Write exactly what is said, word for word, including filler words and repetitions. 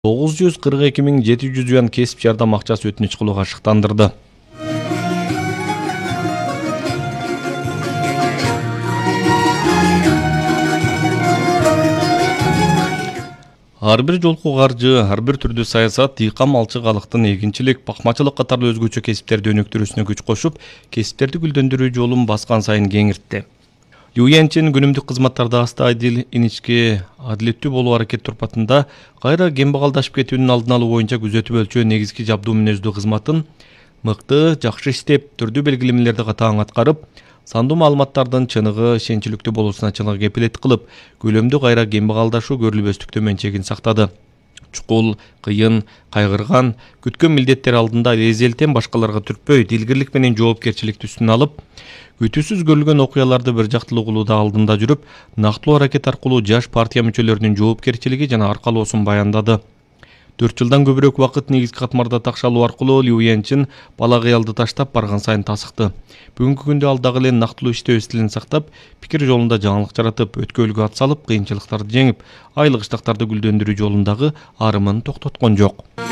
тогуз жүз кырк эки миң жети жүз юан кесип жардам акчасы өтүнүч кылууга шыктандырды. Ар бир жолку каржы, ар бир түрдүү саясат дыйкан малчы калктын эгинчилик, бакмачылык катарлуу өзгөчө кесиптерди өнүктүрүүсүнө күч кошуп, кесиптерди гүлдөндүрүү жолун баскан сайын кеңиртти. Лю Янчин күнүмдүк кызматтарда аста адил, иничке, адилеттүү болуу аракет турпатында кайра кембагалдашып кетүүнүн алдын алуу боюнча күзөтүп өлчөө негизги жабдуу мүнөздүү кызматын мыкты, жакшы иштеп, түрдүү белгилемелерди катаң аткарып, сандуу маалыматтардын чыныгы, ишенчиликтүү болуусуна чыныгы кепилет кылып, көлөмдүү кайра кембагалдашуу көрүлбөстүк төмөнчегин сактады. Чукул, кыйын, кайгырган, күткөн милдеттер алдында эзелтен башкаларга түртпөй, дилгирлик менен жоопкерчиликти үстүнө алып, күтүүсүз көрүлгөн окуяларды бир жактылуу кылууда алдында жүрүп, нактылуу аракет аркылуу жаш партия мүчөлөрүнүн жоопкерчилиги жана аркалоосун баяндады. төрт жылдан көбүрөөк убакыт негизги катмарда такшалуу аркылуу Лю Янчин бала кыялды таштап барган сайын тасыкты. Бүгүнкү күндө ал дагы эле нактылуу иштөө стилин сактап, пикир жолунда жаңылык жаратып, өткөлгө ат салып, кыйынчылыктарды жеңип, айлык ыштактарды гүлдөндүрүү жолундагы арымын токтоткон жок.